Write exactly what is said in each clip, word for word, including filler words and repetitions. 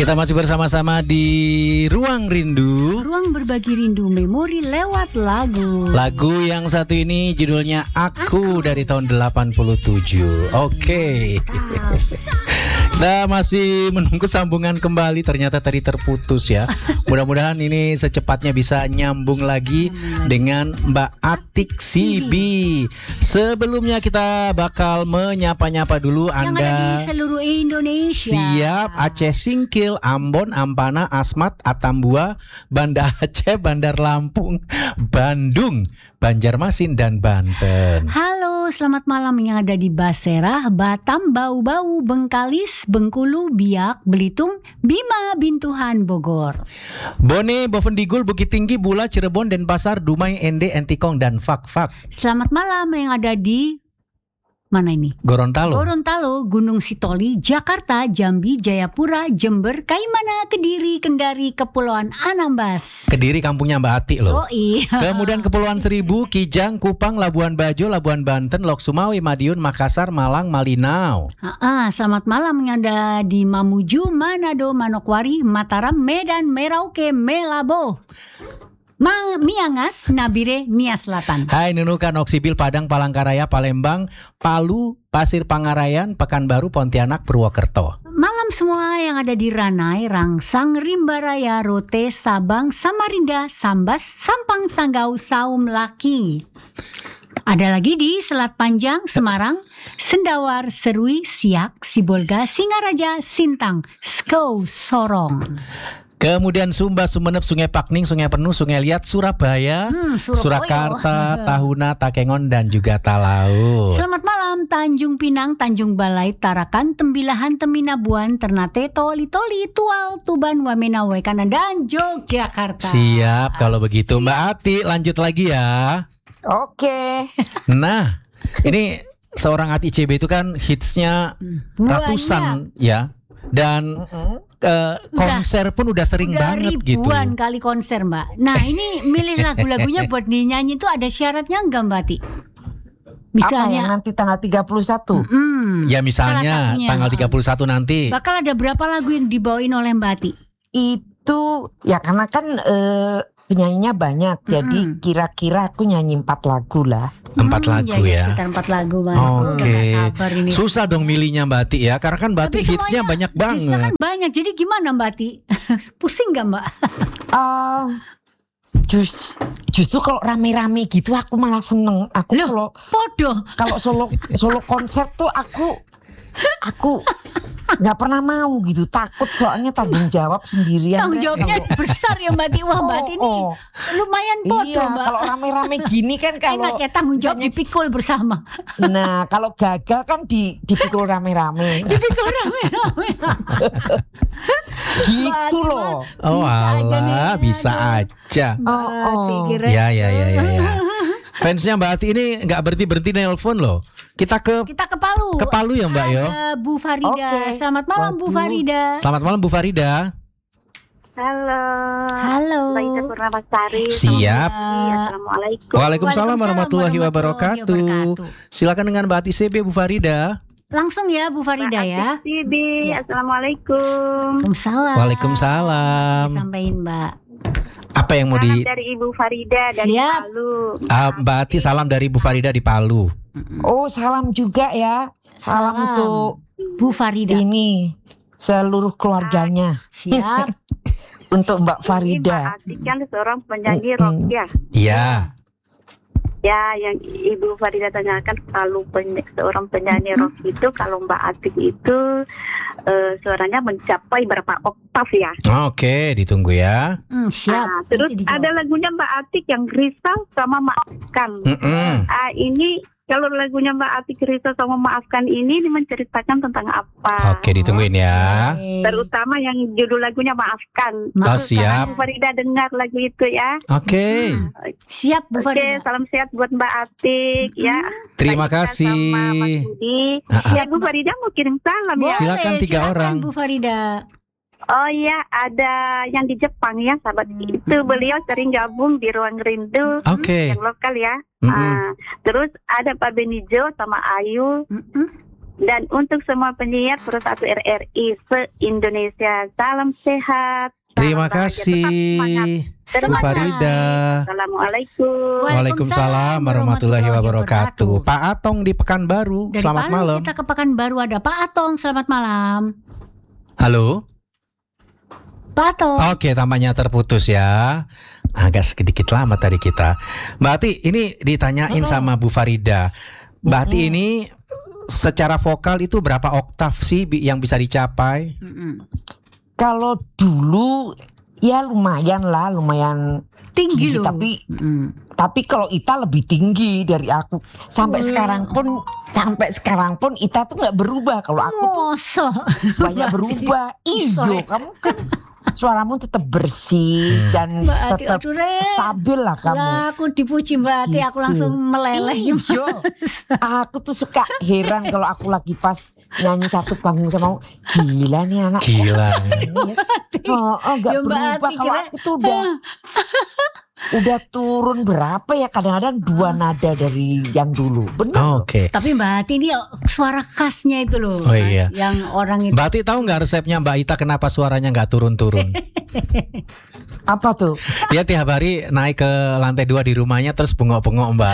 Kita masih bersama-sama di Ruang Rindu. Ruang berbagi rindu memori lewat lagu. Lagu yang satu ini judulnya Aku, Aku. dari tahun delapan puluh tujuh. Oke. Kita masih menunggu sambungan kembali. Ternyata tadi terputus ya. Mudah-mudahan ini secepatnya bisa nyambung lagi dengan Mbak Atik Sibi. Sebelumnya kita bakal menyapa-nyapa dulu yang Anda. Yang ada di seluruh Indonesia. Siap. Aceh Singkil, Ambon, Ampana, Asmat, Atambua, Banda Aceh, Bandar Lampung, Bandung, Banjarmasin, dan Banten. Halo, selamat malam yang ada di Basera, Batam, Bau-Bau, Bengkalis, Bengkulu, Biak, Belitung, Bima, Bintuhan, Bogor. Bone, Bovendigul, Bukit Tinggi, Bula, Cirebon, Denpasar, Dumai, Ende, Entikong, dan Fak-Fak. Selamat malam yang ada di mana ini? Gorontalo. Gorontalo, Gunung Sitoli, Jakarta, Jambi, Jayapura, Jember, Kaimana, Kediri, Kendari, Kepulauan Anambas. Kediri kampungnya Mbak Ati loh. Oh iya. Kemudian Kepulauan Seribu, Kijang, Kupang, Labuan Bajo, Labuan Banten, Lok Sumawe, Madiun, Makassar, Malang, Malinau. Ah, selamat malam yang ada di Mamuju, Manado, Manokwari, Mataram, Medan, Merauke, Melabo, Ma, Miangas, Nabire, Nia Selatan. Hai Nunukan, Oksibil, Padang, Palangkaraya, Palembang, Palu, Pasir Pangarayan, Pekanbaru, Pontianak, Purwokerto. Malam semua yang ada di Ranai, Rangsang, Rimbaraya, Rote, Sabang, Samarinda, Sambas, Sampang, Sanggau, Saum, Laki. Ada lagi di Selat Panjang, Semarang, Sendawar, Serui, Siak, Sibolga, Singaraja, Sintang, Skou, Sorong. Kemudian Sumba, Sumeneb, Sungai Pakning, Sungai Penuh, Sungai Liat, Surabaya, hmm, Surakarta, Tahuna, Takengon, dan juga Talaut. Selamat malam Tanjung Pinang, Tanjung Balai, Tarakan, Tembilahan, Teminabuan, Ternate, Toli, Toli, Tual, Tuban, Wamena, Wekanan, dan Yogyakarta. Siap, kalau begitu Mbak Ati lanjut lagi ya. Oke. Nah, ini seorang Ati C B itu kan hitsnya ratusan ya. Dan uh-uh. uh, konser pun udah sering udah banget gitu. Ribuan kali konser Mbak. Nah ini milih lagu-lagunya buat dinyanyi itu ada syaratnya enggak Mbak Ti? Misalnya apa yang nanti tanggal tiga puluh satu? Mm-hmm. Ya misalnya tanggal tiga puluh satu nanti. Bakal ada berapa lagu yang dibawain oleh Mbak Ti? Itu ya karena kan uh, penyanyinya banyak, mm-hmm. jadi kira-kira aku nyanyi empat lagu lah. Empat hmm, lagu ya, ya. Sekitar empat lagu Mbak. Oke. Okay. Susah dong milihnya Mbak Ti ya, karena kan Mbak Ti hitsnya banyak banget. Kan banyak, jadi gimana Mbak Ti? Pusing gak Mbak? uh, just, justru kalau rame-rame gitu aku malah seneng. Aku Loh, kalau podo. Kalau solo solo konser tuh aku aku nggak pernah mau gitu, takut soalnya tanggung jawab sendirian. Tanggung jawabnya kalau besar ya Mbak Ti. Wah Mbak Ti ini oh, lumayan podo iya, Mbak. Kalau rame-rame gini kan kalau enak ya tanggung jawab misalnya, dipikul bersama. Nah kalau gagal kan di, dipikul rame-rame. Dipikul rame-rame. Gitu loh. Oh bisa aja nih. Bisa aja. Oh, oh. Ya ya ya ya. ya. Fansnya Mbak Ati ini nggak berhenti berhenti nelpon loh. Kita ke kita ke Palu. Ke Palu ya Mbak yo. Bu Farida. Okay. Selamat malam Bu Farida. Selamat malam Bu Farida. Halo. Halo. Mbak Ida Purnamasari. Siap. Assalamualaikum. Waalaikumsalam warahmatullahi wabarakatuh. Silakan dengan Mbak Ati C B Bu Farida. Langsung ya Bu Farida ya. Mbak Ati C B. Ya. Assalamualaikum. Waalaikumsalam. Waalaikumsalam. Sampaikan Mbak. Apa yang mau salam di dari Ibu Farida dari Siap. Palu. Uh, Mbak Ati salam dari Bu Farida di Palu. Oh salam juga ya. Salam, salam. Untuk Bu Farida. Ini seluruh keluarganya. Siap. Untuk Mbak Farida. Mbak Ati kan seorang penyanyi rock ya. Iya. Ya, yang Ibu Farida tanyakan kalau peny- seorang penyanyi rock itu kalau Mbak Atik itu uh, suaranya mencapai berapa oktav ya? Oke, ditunggu ya. Hmm, siap. Nah, terus ada lagunya Mbak Atik yang Risau sama Maafkan. Mm-mm. Uh, ini kalau lagunya Mbak Atik Risau sama Maafkan ini menceritakan tentang apa? Oke, ditungguin ya. Terutama yang judul lagunya Maafkan. Oh, siap. Bu Farida dengar lagu itu ya. Oke. Hmm. Siap Bu Farida. Oke, salam sehat buat Mbak Atik ya. Terima kasih. Sama Mas Budi. Siap Bu Farida mau kirim salam ya. Silakan tiga silakan, orang. Bu Farida. Oh iya, ada yang di Jepang ya, sahabat. Itu beliau sering gabung di Ruang Rindu. Oke. Okay. Yang lokal ya. Mm-hmm. Uh, terus ada Pak Benijo sama Ayu. Mm-hmm. Dan untuk semua penyiar Persatu R R I se-Indonesia, salam sehat. Terima salam bahagia, tetap semangat. kasih Bu Semangat. Farida. Assalamualaikum. Waalaikumsalam warahmatullahi wabarakatuh. Pak Atong di Pekanbaru, Dari selamat Palu malam. kita ke Pekanbaru ada Pak Atong, selamat malam. Halo. Pak Atong. Oke, tampaknya terputus ya. Agak sedikit lama tadi kita. Mbak Ati, ini ditanyain sama Bu Farida. Mbak Ati ini secara vokal itu berapa oktav sih bi- yang bisa dicapai? Mm-mm. Kalau dulu ya lumayan lah, lumayan Tinggi tinggi, loh. tapi Mm. tapi kalau Ita lebih tinggi dari aku. Sampai Wah. sekarang pun sampai sekarang pun Ita tuh nggak berubah. Kalau aku tuh Mosok. banyak berubah. Iyo, kamu kan suaramu tetap bersih Hmm. dan Mbak Ati, tetap aduh Ren. stabil lah kamu. Lah aku dipuji Mbak Ati, aku Gitu. langsung meleleh. Iyo, aku tuh suka heran kalau aku lagi pas nyanyi satu panggung sama kamu. Gila nih anak. Gila. Oh, oh nggak Ya, Mbak berubah. Ati, Kalau kira- aku tuh udah udah turun berapa ya, kadang-kadang dua nada dari yang dulu. Benar. Oke. Tapi Mbak Ati ini suara khasnya itu loh, Oh, Mas, iya. yang orang itu. Mbak Ati tahu nggak resepnya Mbak Ita kenapa suaranya nggak turun-turun? Apa tuh? Dia tiap hari naik ke lantai dua di rumahnya terus bengok-bengok Mbak.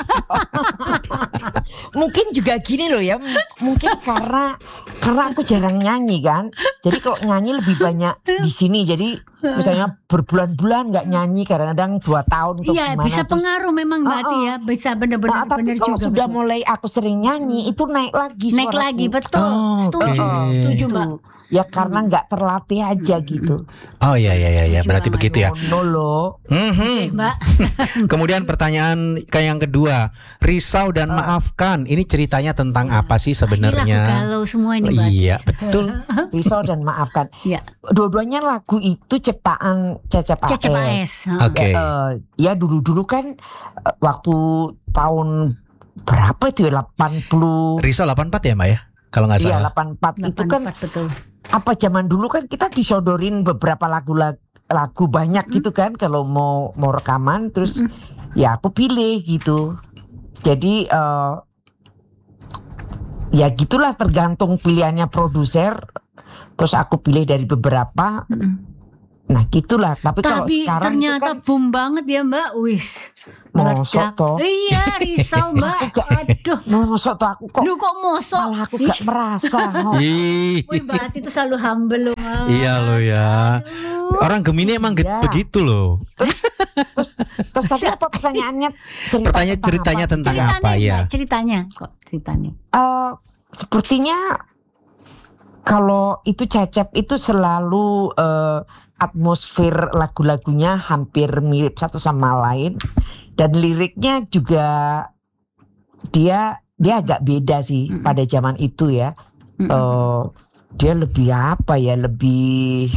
Mungkin juga gini loh ya. m- Mungkin karena karena aku jarang nyanyi kan. Jadi kalau nyanyi lebih banyak di sini. Jadi misalnya berbulan-bulan nggak nyanyi, kadang-kadang dua tahun atau Iya, gimana. bisa terus- pengaruh memang Mbak Ati Oh, oh. ya, bisa Nah, benar-benar tapi benar kalau juga. sudah betul. mulai aku sering nyanyi itu naik lagi Naik suaraku. lagi, betul. Oh, Setuju, oke. setuju Gitu. Mbak. Ya karena nggak terlatih aja gitu. Oh iya iya iya, iya. Berarti Tujuan. begitu ya. No loh. Mhm. Mbak. Kemudian pertanyaan kayak yang kedua, risau dan maafkan. Ini ceritanya tentang apa sih Inilah sebenarnya? kalau semua ini Oh, Mbak. iya betul. Risau dan maafkan. Iya. Dua-duanya lagu itu ciptaan Cecep A S. Cecep A S. Oke. Eh, ya dulu-dulu kan eh, waktu tahun berapa itu ya, delapan puluh. Risau delapan puluh empat ya Mbak ya? Kalau nggak Iya, salah. delapan puluh empat itu kan delapan puluh empat, betul. apa zaman dulu kan kita disodorin beberapa lagu lagu banyak gitu kan kalau mau mau rekaman, terus ya aku pilih gitu. Jadi eh, ya gitulah, tergantung pilihannya produser. Terus aku pilih dari beberapa. Mm-mm. Nah gitulah. Tapi, kalau Tapi sekarang itu ternyata kan boom banget ya Mbak. Wis. mosok meledak. toh. Iya, risau Mbak. Aku gak- Aduh. Mosok toh aku kok Lu kok mosok? malah aku gak merasa. Oh, Ih, Wih, Mbak Ati itu selalu humble loh Mas. iya loh ya. Aduh. Orang Gemini emang ge- Iya. begitu loh. terus terus tadi apa pertanyaannya? Cerita Pertanyaan tentang ceritanya apa? tentang Ceritanya, apa ya? Mbak, ceritanya kok ceritanya. Eh, sepertinya kalau itu Cecep itu selalu eh, atmosfer lagu-lagunya hampir mirip satu sama lain, dan liriknya juga dia dia agak beda sih Mm-mm. pada zaman itu ya. Mm-mm. Eh, dia lebih apa ya, lebih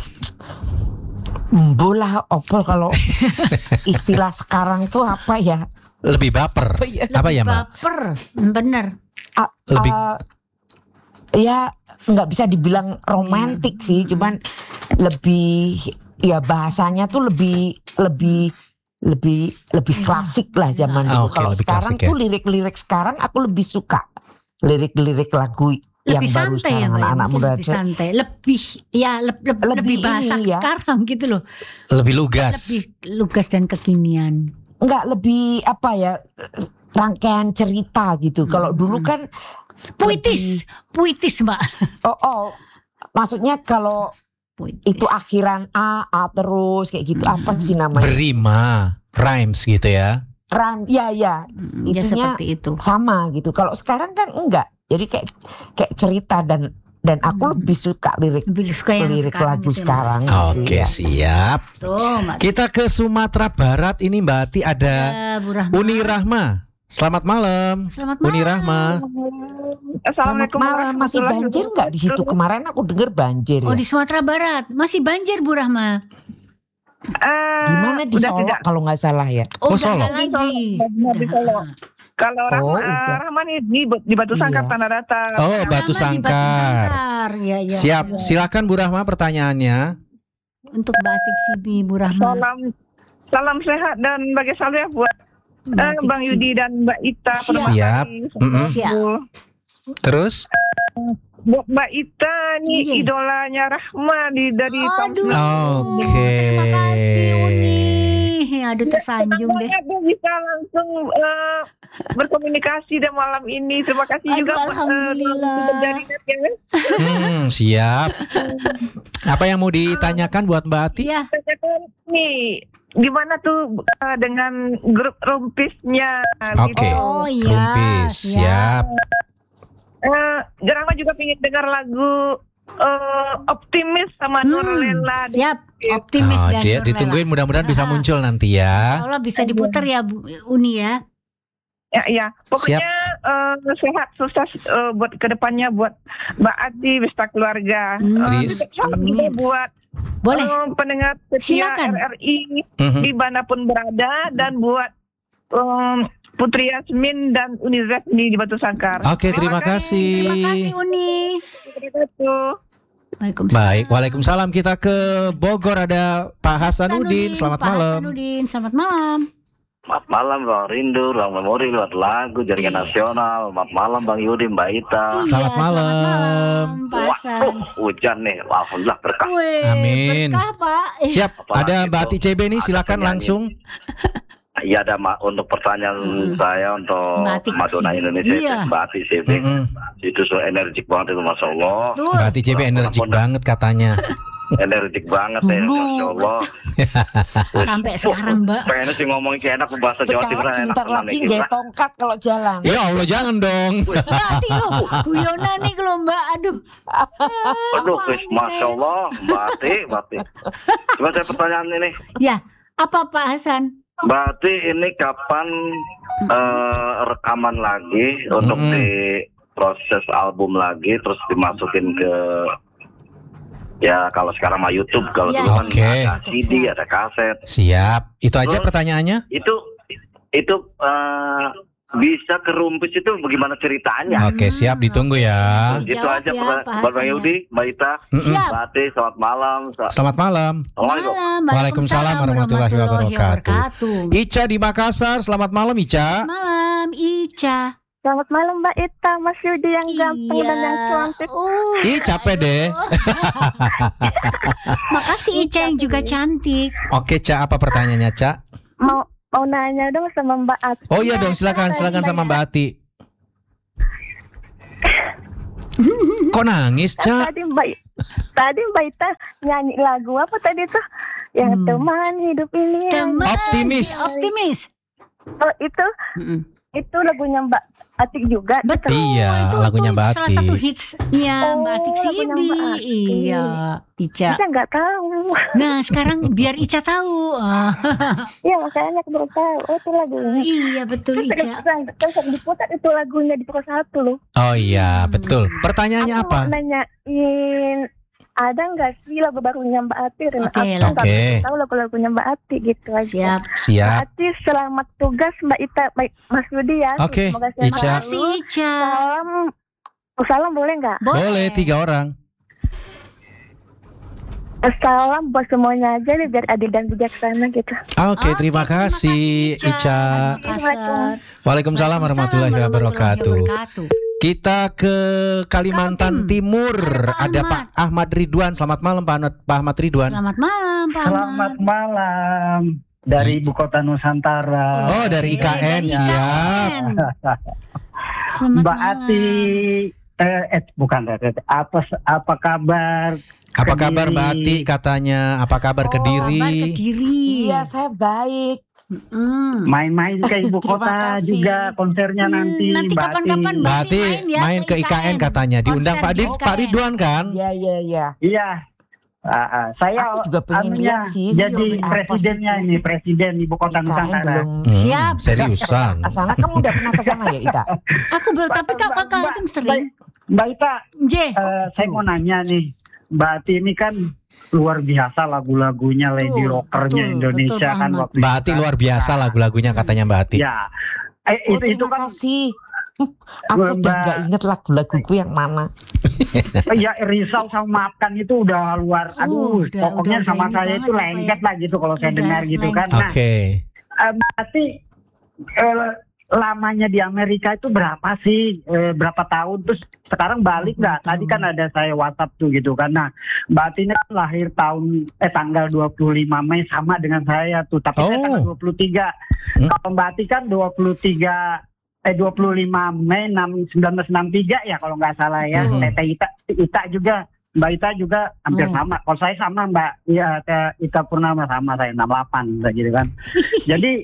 bola opol kalau istilah sekarang tuh apa ya? Lebih baper. Apa ya? Apa ya Mbak? Baper, bener. Ah, Lebih- ah, ya nggak bisa dibilang romantis Iya. sih, cuman lebih ya bahasanya tuh lebih lebih lebih lebih Iya. klasik lah zaman Ah, dulu. oke, Kalau lebih sekarang klasik ya. tuh lirik-lirik sekarang aku lebih suka lirik-lirik lagu yang Lebih baru santai ya sekarang Mbak, ya, anak-anak mungkin muda. lebih santai, lebih ya le- le- lebih, Lebih bahasa ini ya. sekarang gitu loh, Lebih lugas. lebih lugas dan kekinian. Nggak, lebih apa ya, rangkaian cerita gitu. Kalau Hmm, dulu hmm. kan Puitis, puitis Mbak. oh, oh maksudnya kalau Puitis. itu akhiran A A terus kayak gitu, apa sih namanya? Berima, rhymes gitu ya. Ram, ya ya Mm, ya itunya seperti itu. sama gitu. Kalau sekarang kan enggak. Jadi kayak kayak cerita, dan dan aku Hmm. lebih suka lirik Lebih suka yang lirik sekarang lagu gitu ya, Mbak. sekarang. Oke, Iya. siap. Tuh Mbak. Kita ke Sumatera Barat ini Mbak Ati ada Eh, Bu Rahma. Uni Rahma. Selamat malam. Selamat Uni malam. Rahma. Selamat Assalamualaikum malam. Masih warahmatullahi banjir nggak di situ? wabarakatuh. Kemarin aku dengar banjir Oh ya. di Sumatera Barat masih banjir Bu Rahma. Eh, Gimana di udah Solo tidak. kalau nggak salah ya? Oh, Oh, udah Solo. nggak lagi. Udah benar di Solo. Udah. Kalau Rahma, Oh, eh, udah. Rahma nih di, di Batu Sangkar Iya. Tanah Datar. Oh, Rahma Batu di Sangkar. Sangkar. Ya, ya. Siap. Silakan Bu Rahma pertanyaannya. Untuk Batik Sibi Bu Rahma. Salam, salam sehat dan bahagia selalu ya buat eh, Batik Bang Sibi. Yudi dan Mbak Ita. Siap. Siap. Permata. Mm-mm. Siap. Terus? Buat Mbak Ita nih Iya. idolanya Rahma di dari Aduh, Tangsel. Oke. terima kasih Uni. Aduh tersanjung deh. Banget tuh bisa langsung eh, berkomunikasi dan malam ini. Terima kasih Aduh, juga alhamdulillah. jaringan ya. Hmm, siap. Apa yang mau ditanyakan buat Mbak Ati? Iya. Tanyakan nih gimana tuh eh, dengan grup rumpisnya Oke. gitu. Oh iya. Rumpis, siap. Eh, Rama juga pengen dengar lagu eh, Optimis sama Nurlela. Hmm, siap. Optimis Oh, dan dia Nurlela. ditungguin mudah-mudahan bisa Ah. muncul nanti ya. Allah bisa diputar ya Bu Uni ya. Ya, ya. Pokoknya eh, sehat sukses eh, buat kedepannya buat Mbak Ati beserta keluarga. Hmm. Eh, Tris. salam juga buat Boleh. eh, pendengar setia Silakan. R R I Mhm. dimanapun berada dan buat em, Putri Yasmin dan Unizef di Batu Sangkar. Oke, terima Terima kasih kasih. Uni. Terima kasih. Waalaikumsalam. Baik, Waalaikumsalam. Kita ke Bogor ada Pak Hasanuddin. Selamat Pak malam. Hasanuddin, selamat malam. Selamat malam Bang Rindu, Ruang Memori, Luar Lagu, Jaringan Nasional. Selamat malam Bang Yudi, Mbak Ita. Iya, Selamat malam. malam, Pak Hasan. Waduh, hujan nih, alhamdulillah berkah. Wih, Amin. berkah Pak. Eh, Siap, Apalagi ada Mbak itu Ati C B nih, ada silakan penyanyi. langsung. Iya ada Ma, untuk pertanyaan Hmm. saya untuk Mbak Ati Madonna C B. Indonesia, Iya. Mbak Ati C B. Mm-mm. Itu so energik banget itu, Masya Allah. Betul. Mbak Ati C B energik banget katanya. Energik banget ya, Dulu. Masya Allah. Sampai sekarang Mbak. Pengennya sih ngomongin kayak enak bahasa Jawa Timur Sekarang enak sebentar banget lagi nih, nggak Kira. tongkat kalau jalan. Ya Allah, jangan dong. Mbak Ati loh, guyonan nih kalau Mbak. Aduh. Aduh, Apaan wis, nih Masya kayak- Allah, Mbak Ati, Mbak Ati. Coba saya pertanyaan ini. Ya, apa Pak Hasan? Mbak Ati, ini kapan eh, rekaman lagi untuk Mm-mm. di proses album lagi, terus dimasukin ke ya kalau sekarang mah YouTube, kalau Iya. dulu kan Oke. ada C D, ada kaset. Siap. Itu aja Terus- pertanyaannya? Itu itu eh, bisa ke Rumpis itu bagaimana ceritanya? Oke, siap, ditunggu ya. Gitu Jawab aja ya, pertanyaan. Pak Buat Hasan Bang ya. Yudi, Mbak Ita, Mm-mm. Siap. Mbak Ati, selamat malam. Sa- Selamat malam. Assalamualaikum. Malam. Waalaikumsalam warahmatullahi wabarakatuh. Ica di Makassar, selamat malam Ica. Malam, Ica. Selamat malam Mbak Ita, Mas Yudi yang ganteng Iya. dan yang cantik. Oh, Ih, capek deh. Makasih Ica yang juga cantik. Oke, Ca, apa pertanyaannya, Ca? Mau mau nanya dong sama Mbak Ati. Oh iya dong, silakan, silakan sama Mbak Ati. Kok nangis, Ca? Tadi Mbak tadi Mbak Ita nyanyi lagu apa tadi tuh? Yang Hmm. teman hidup ini. yang- Teman, Optimis. Optimis. Oh itu Mm-mm. itu lagunya Mbak Atik juga. Betul. Iya, itu, lagunya itu Mbak salah Ati. satu hitsnya Oh, Mbak Atik lagunya Sibi. Mbak Ati. Iya, Ica. Saya nggak tahu. Nah, sekarang biar Ica tahu. Ah, Iya makanya aku baru tahu. Oh itu lagunya. iya betul Terus Ica. terus diputar itu lagunya di Pro satu loh. Oh iya, betul. Pertanyaannya Aku apa? mau nanyain ada nggak sih lagu barunya Mbak Ati? Dan Oke, aku nggak Oke. tahu lagu-lagunya Mbak Ati gitu aja. Siap. Mbak Siap. Ati selamat tugas Mbak Ita, baik Mas Yudi ya. Oke, Semoga sehat Ica. Makasih selalu. Ica. Salam, oh, salam boleh nggak? Boleh tiga orang. Salam buat semuanya aja deh biar adil dan bijaksana gitu. Oke, Oke, terima kasih Ica. Makassar. Waalaikumsalam warahmatullahi wabarakatuh. wabarakatuh. Kita ke Kalimantan Kaltim. Timur. Pak Ada Ahmad. Pak Ahmad Ridwan. Selamat malam Pak Ahmad, Pak Ahmad Ridwan. Selamat malam Pak Ahmad. Selamat malam dari ibu kota Nusantara. Oh, dari I K N, Dari siap. I K N. Selamat Mbak malam. Ati, eh, eh bukan apa apa kabar? Apa kabar Mbak Ati Kediri? katanya? Apa kabar Kabar Kediri? Kediri. Iya, saya baik. Mm. Main-main ke ibu Terima kota kasih. juga konsernya Hmm, nanti. nanti Mbak kapan-kapan, Ati. Mbak Ati main ya main ke I K N katanya. Diundang Konser Pak di Di- I K N. Pak Ridwan kan? Iya, iya, iya. Iya. Ah, ah, saya Aku juga pengen anunya, lihat sih, jadi seperti apa presidennya sih ini, presiden ibu kota I K N Nusantara. belum. Hmm, Siap. Seriusan. Asana kamu udah pernah ke sana ya, Ita? Aku belum, tapi kak Mbak- kakak Mbak- tim sering. Mbak Ita, J. eh, saya mau nanya nih, Mbak Ati ini kan luar biasa lagu-lagunya Lady Betul, Rockernya betul, Indonesia betul, Pak kan Ahmad. waktu Mbak itu Ati kan. luar biasa lagu-lagunya katanya Mbak Ati. Ya, eh, Oh, itu itu terima kan kasih. Aku udah Mbak- nggak inget lagu-laguku yang mana. oh, ya Rizal sama Maafkan itu udah luar. Aduh, udah- pokoknya udah sama ini saya banget itu apa lengket ya. lah gitu kalau saya Udah dengar gitu kan. selengket. Nah, Oke. eh, berarti eh, lamanya di Amerika itu berapa sih? Eh, berapa tahun? Terus sekarang balik nggak? Tadi kan ada saya WhatsApp tuh gitu kan. Nah, Mbak Ati ini kan lahir tahun eh tanggal dua puluh lima Mei sama dengan saya tuh. Tapi saya Oh. tanggal dua puluh tiga. Hmm. Kalau Mbak Ati kan dua puluh tiga eh dua puluh lima Mei seribu sembilan ratus enam puluh tiga ya kalau nggak salah ya. Hmm. Teteh Ita, Ita juga, Mbak Ita juga hampir Oh. sama. Kalau saya sama Mbak, ya Teh Ita Purnama sama saya enam puluh delapan gitu kan. Jadi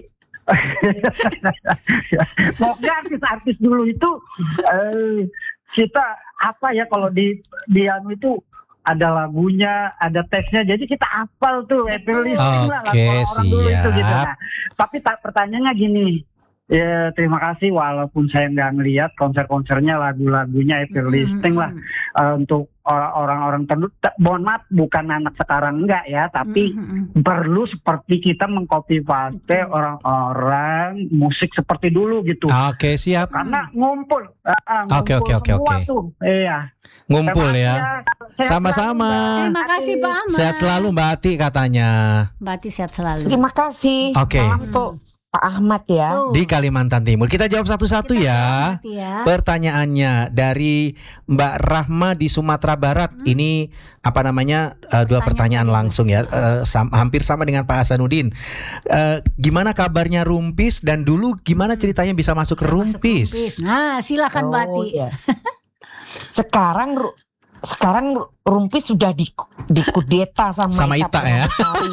pokoknya artis-artis dulu itu eh, kita apa ya kalau di di anu itu ada lagunya, ada teksnya, jadi kita hafal tuh happy listening lah lagu Oke, orang dulu itu gitu. siap. Nah, tapi tak pertanyaannya gini, ya terima kasih walaupun saya nggak ngelihat konser-konsernya, lagu-lagunya happy listening lah. Eh, untuk orang- orang-orang tertentu, t- mohon maaf bukan anak sekarang enggak ya, tapi perlu seperti kita mengcopy paste orang-orang musik seperti dulu gitu. Oke, siap. Karena ngumpul, ah, ah, ngumpul Oke, oke, oke, semua oke. tuh. Iya. Ngumpul Terima ya. kasih Sehat Sama-sama. selalu, Mbak. Terima kasih Pak Ahmad. Sehat selalu Mbak Ati katanya. Mbak Ati sehat selalu. Terima kasih. Oke. Salam tuh Pak Ahmad ya. Tuh, Di Kalimantan Timur. Kita jawab satu-satu kita ya. hormati ya. Pertanyaannya dari Mbak Rahma di Sumatera Barat. Ini apa namanya? eh, dua pertanyaan Pertanyaan langsung ya. Eh, sam- hampir sama dengan Pak Hasanuddin. Eh, gimana kabarnya Rumpis dan dulu gimana ceritanya bisa masuk ke Masuk Rumpis? Rumpis. Nah, silakan Mbak Ati. Oh, iya. Sekarang ru- sekarang ru- Rumpis sudah di dikudeta sama, Sama Ita ya. Permatasari.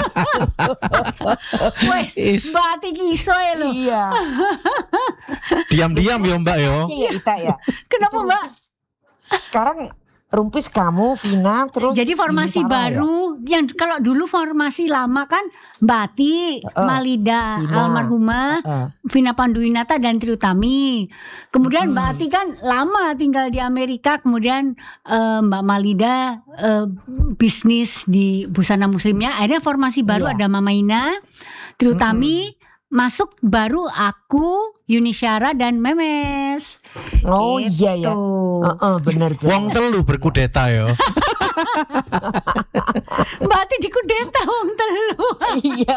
Wes, Is. Mbak Ati kiso ya lo. Iya. Diam-diam ya Mbak yo. Iya Ita ya. Kenapa Itu Mbak? Rumpis. Sekarang Rumpis kamu, Vina, terus Jadi formasi Yuni Sarah ya? baru yang kalau dulu formasi lama kan Mbak Ati, Heeh. Malida Vina. almarhumah, Heeh. Vina Panduwinata dan Triutami. Kemudian Mbak Hmm. Ati kan lama tinggal di Amerika, kemudian eh, Mbak Malida eh, bisnis di busana muslimnya. Akhirnya formasi baru Iya. ada Mama Ina, Triutami, masuk baru aku, Yuni Syara dan Memes. Oh iya ya. Tuh. Heeh, benar benar. Wong telu berkudeta yo. Mbak Ati dikudeta wong telu. Iya.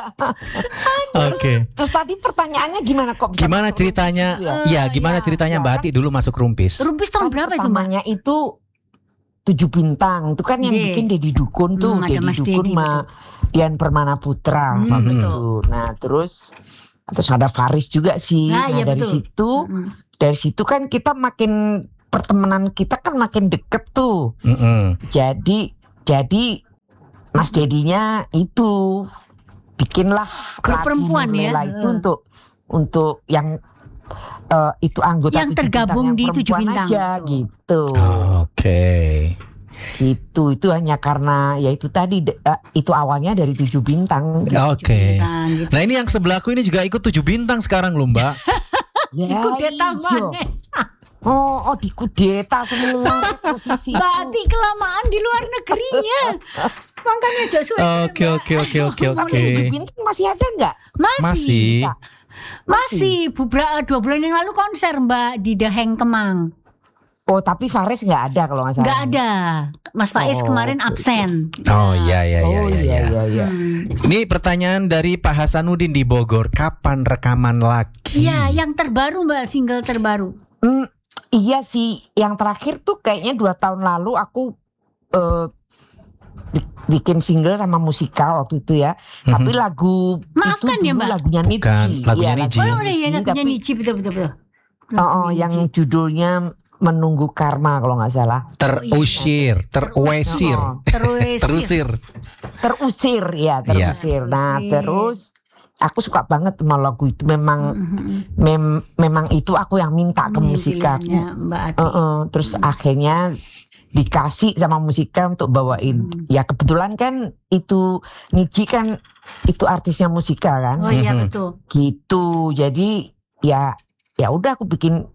Oke. Terus tadi pertanyaannya gimana kok bisa Gimana masuk ceritanya? Rumpis itu ya? Eh, Iya, gimana ya. ceritanya Ya Mbak kan? Ati dulu masuk Rumpis? Rumpis tahun Kan berapa itu Mbak? pertamanya itu tujuh bintang itu kan yang Iya. bikin Dedi Dukun tuh, Hmm, ada Dedi Mas Dukun Dedi, sama Dian Permana Putra Hmm, waktu betul. itu. Nah terus terus ada Faris juga sih. Nah, Nah, iya, dari betul. situ Mm-mm. dari situ kan kita makin pertemanan kita kan makin deket tuh. Mm-mm. Jadi jadi Mas Dedinya itu bikinlah Grup lagu perempuan Nur ya. Lela itu Heeh. untuk untuk yang eh, itu anggota Yang tujuh tergabung bintang, di yang tujuh perempuan bintang, aja betul. gitu. Oke. Gitu itu hanya karena ya itu tadi de- eh, itu awalnya dari tujuh bintang. gitu. Oke. Bintang, gitu. Nah ini yang sebelahku ini juga ikut tujuh bintang sekarang loh Mbak. Ya, Dikudeta iya. maneh. Oh, oh dikudeta semua posisi. Mbak Ati kelamaan di luar negerinya. Makanya Joshua Oke oke oke oke oke. Tujuh bintang masih ada nggak? Masih. Masih. Kak? Masih. Beberapa dua bulan yang lalu konser Mbak di The Hang Kemang. Oh tapi Faris nggak ada kalau nggak salah. Nggak ada. Mas Faiz Oh, kemarin oke. absen. Oh iya iya iya Oh iya. iya iya. iya iya. Hmm. Ini pertanyaan dari Pak Hasanuddin di Bogor. Kapan rekaman lagi? Iya, yang terbaru Mbak, single terbaru. Hmm, iya sih, yang terakhir tuh kayaknya dua tahun lalu aku eh, bi- bikin single sama musikal waktu itu ya. Mhm. Tapi lagu Maafkan itu ya, dulu Mbak. lagunya Bukan, Niji. lagunya Iya, Niji. Oh, iya, Niji, lagunya tapi Niji betul betul betul. oh, oh, Lagunya yang Niji. judulnya Menunggu Karma kalau nggak salah. Terusir, terwesir, Oh, Terus terusir. terusir ya, Iya. terusir. Nah, Terusir. terus aku suka banget sama lagu itu. Memang Mhm. mem- memang itu aku yang minta ke Ini musika aku. pilihannya Mbak Ati. Uh, uh, terus akhirnya dikasih sama musika untuk bawain. Hmm. Ya kebetulan kan itu Niji kan itu artisnya musika kan. Oh iya Mhm. betul. Gitu. Jadi ya ya udah aku bikin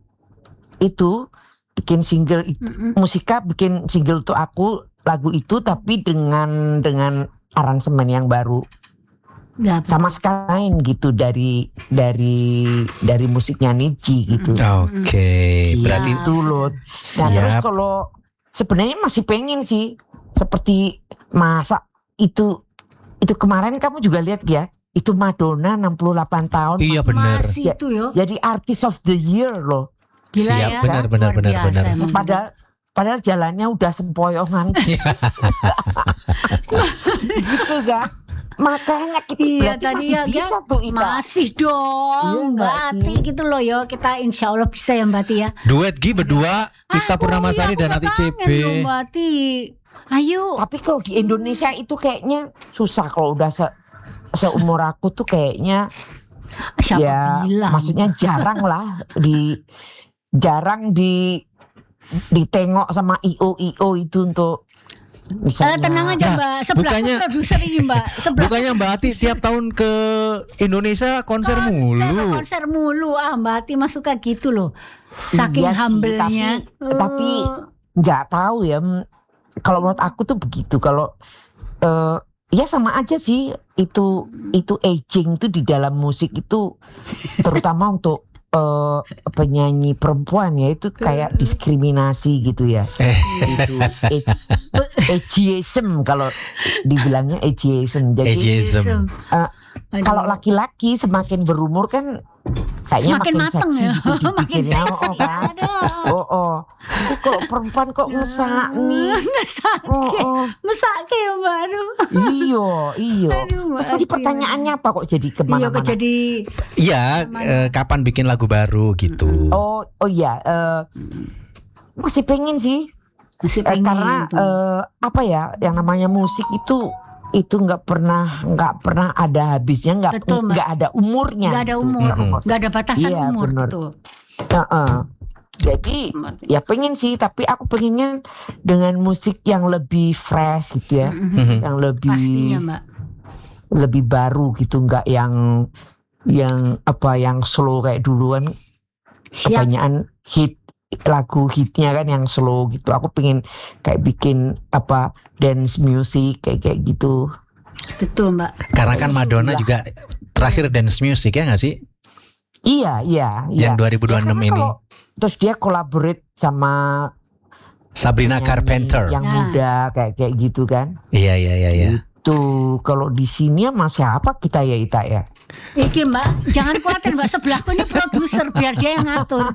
itu bikin single itu Mhm. musika bikin single untuk aku lagu itu tapi dengan dengan aransemen yang baru Ya, betul. sama sekali lain gitu dari dari dari musiknya Niji gitu. Oke, Iya, berarti itu loh. Nah terus siap. kalau sebenarnya masih pengen sih seperti masa itu itu kemarin kamu juga lihat ya itu Madonna enam puluh delapan tahun. Iya masih- benar. Masih itu yo. Jadi artist of the year loh. Gila Siap, ya. benar, benar, Luar benar, biasa benar. emang. Padahal padahal jalannya udah sempoyongan. Gitu kan. Makanya kita Iya berarti tadi masih ya bisa Ga. tuh Ita. Masih dong Iya Mbak nggak Ati sih? gitu loh yo. Kita insya Allah bisa ya Mbak Ati ya. Duet Gi berdua, Ita Aku, Purnamasari iya, dan aku Ati C kangen B. loh, Mbak Ati. Ayo. Tapi kalau di Indonesia itu kayaknya susah kalau udah se seumur aku tuh kayaknya Siapa ya bilang? maksudnya jarang lah di jarang di ditengok sama I O I O itu untuk Eh, misalnya. tenang aja Nah, Mbak. Sebelah bukannya- produser ini Mbak. Sebelah Bukannya Mbak Ati tiap tahun ke Indonesia konser mulu. konser mulu ah Mbak Ati mah suka gitu loh. Saking Iya sih, humble-nya. tapi- tapi Eh, Nggak tahu ya. m- Kalau menurut aku tuh begitu. Kalau eh, ya sama aja sih itu itu aging itu di dalam musik itu terutama untuk eh, penyanyi perempuan ya itu kayak diskriminasi gitu ya. Eh. Itu age- ageism kalau dibilangnya ageism. Jadi Ageism. Eh, aduh. kalau laki-laki semakin berumur kan kayaknya Semakin makin mateng seksi ya. gitu Makin dipikirnya. seksi. Oh, kan? Aduh. Oh, oh. Tapi kalau perempuan kok ngesak nih. Ngesake. Oh, oh. Mesake ya Mbak. Aduh. Iyo, iyo. Aduh, Mbak Terus tadi Ati. pertanyaannya apa kok jadi Iya kemana-mana? kok jadi Iya, eh, kapan bikin lagu baru gitu. Oh, oh iya. eh, masih pengen sih. masih Eh, pengen karena tuh. eh, apa ya, yang namanya musik itu itu nggak pernah nggak pernah ada habisnya, nggak Betul, Mbak. nggak ada umurnya. Nggak ada gitu. umur, Mm-mm. nggak ada batasan Iya, umur bener. tuh. Heeh. Jadi ya pengen sih, tapi aku pengennya dengan musik yang lebih fresh gitu ya, Mm-mm. Mhm. yang lebih Pastinya Mbak. lebih baru gitu, nggak yang yang apa yang slow kayak dulu kan. Siap. Kebanyakan hit lagu hitnya kan yang slow gitu. Aku pengen kayak bikin apa dance music kayak kayak gitu. Betul Mbak. Karena kan Madonna juga terakhir dance music ya nggak sih? Iya iya iya. Yang dua ribu dua puluh enam Ya, karena ini. kalau- terus dia collaborate sama Sabrina penyanyi Carpenter. yang Nah. muda kayak kayak gitu kan. Iya iya iya iya. Tuh kalau di sini sama siapa kita ya Ita ya? Iki Mbak, jangan khawatir Mbak, sebelahku ini produser biar dia yang ngatur.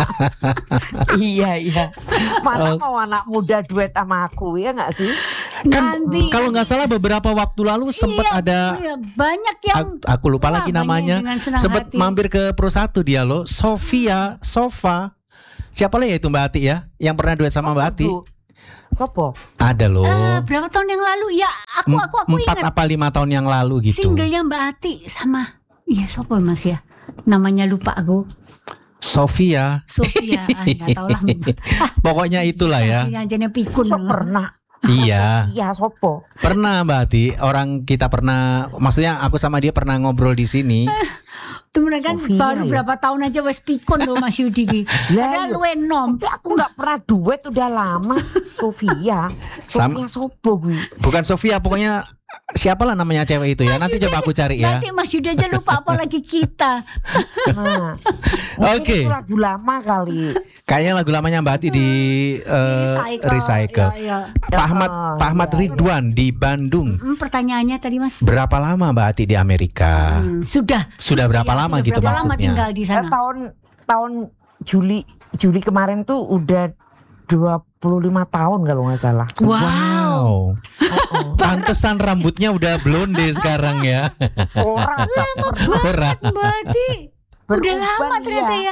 Iya iya. Mana Oh. mau anak muda duet sama aku ya nggak sih? Kan Nanti kalau nggak salah beberapa waktu lalu sempat Iya, ada iya, banyak yang aku, aku lupa Wah, lagi banyak namanya. dengan senang Sempat hati. mampir ke Pro satu dia loh, Sofia, Sofa. Siapa lah ya itu Mbak Ati ya? Yang pernah duet sama Mbak Ati? Tuh. Sopo? Ada loh. eh, berapa tahun yang lalu ya aku M- aku aku Empat ingat apa lima tahun yang lalu gitu. singlenya Mbak Ati sama iya sopo Mas ya namanya lupa aku Sofia. Sofia ah, nggak tahu lah Pokoknya itulah ya. yang jenis pikun So pernah? Iya. Iya Sopo. Pernah Mbak Ati, orang kita pernah, maksudnya aku sama dia pernah ngobrol di sini. itu mereka kan Sofia, baru ya? berapa tahun aja wes pikun loh Mas Yudi ki Ya, padahal iya. lu enom Tapi aku nggak pernah duet udah lama. Sofia. Sama- Sofia Sopo gue. Bukan Sofia, pokoknya siapalah namanya cewek itu ya. Nanti coba aku cari ya. nanti Mas Yudi aja lupa apalagi kita Nah, mungkin Oke. itu lagu lama kali. Kayaknya lagu lamanya Mbak Ati di eh, recycle. Ya, ya. Pak Ahmad, Oh, Pak Ahmad iya. Ridwan di Bandung. Hmm, pertanyaannya tadi Mas Berapa lama Mbak Ati di Amerika? Hmm, sudah Sudah berapa Ya, lama sudah gitu berapa lama maksudnya? tinggal di Eh, sana tahun tahun Juli Juli kemarin tuh udah dua puluh lima tahun kalau nggak salah. wow, Oh, Pantesan rambutnya udah blonde sekarang ya. orang Orang. berarti udah beruban, lama ternyata iya. ya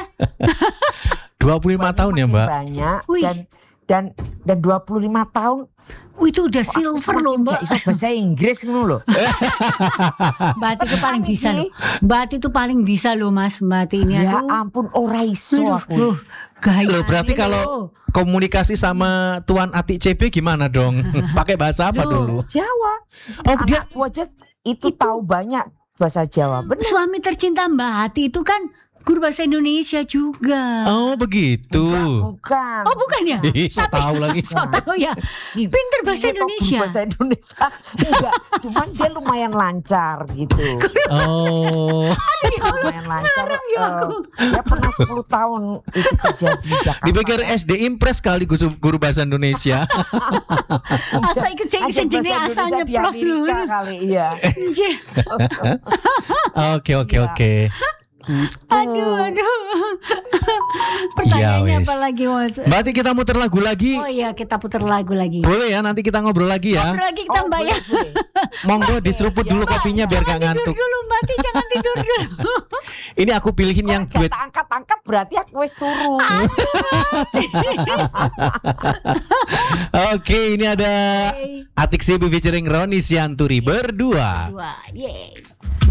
dua puluh lima tahun ya Makin Mbak. banyak Wih. dan dan dan dua puluh lima tahun Wih, itu udah kok aku silver semakin loh Mbak gak iso bahasa Inggris ngono loh. Mbak Ati itu paling bisa loh Mbak Ati itu paling bisa loh Mas Mbak Ati ini Ya aduh ampun ora iso Aduh, aku. loh, gaya Loh, berarti loh. kalau komunikasi sama Tuan Ati C B gimana dong? Pakai bahasa apa Loh. dulu? Jawa. Oh, dia Anakku aja itu tahu banyak bahasa Jawa. Benar. suami tercinta Mbak Ati itu kan Guru bahasa Indonesia juga. Oh begitu. Bukan. Oh bukan ya? Ih, so tahu lagi. So tahu ya. Pinter bahasa Iya, toh, Indonesia. Bahasa Indonesia. Enggak, cuman dia lumayan lancar gitu. Oh. Lumayan lancar. ya aku. Eh, dia pernah sepuluh tahun itu kerja di Jakarta. Dipikir S D Impres kali guru guru bahasa Indonesia. Asal ikut Ngajar ceng jenis bahasa asalnya Indonesia di plus lu. Amerika kali, iya. Anjir. Oke oke Iya. oke. Aduh, aduh. Pertanyaannya Ya, wes. apa lagi, Mas? Berarti kita muter lagu lagi. Oh iya, kita putar lagu lagi. Boleh ya, nanti kita ngobrol lagi ya. Ngobrol lagi kita Oh, Mbak ya. boleh, boleh. Monggo diseruput dulu kopinya biar gak Tidur ngantuk. dulu Mbak Ti, jangan tidur dulu. Ini aku pilihin yang Kalau duet. gak angkat-angkat berarti aku wis turu. Oke, ini ada Oke. Atik Sibi featuring Roni Sianturi berdua. Dua, yeay.